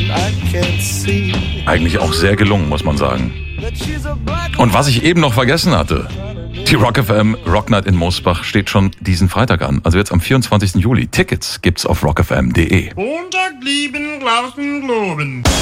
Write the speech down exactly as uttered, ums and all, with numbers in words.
Eigentlich auch sehr gelungen, muss man sagen. Und was ich eben noch vergessen hatte, die Rock F M Rock Night in Mosbach steht schon diesen Freitag an, also jetzt am vierundzwanzigsten Juli. Tickets gibt's auf rock f m punkt d e. Montag lieben, Glauben, Globen.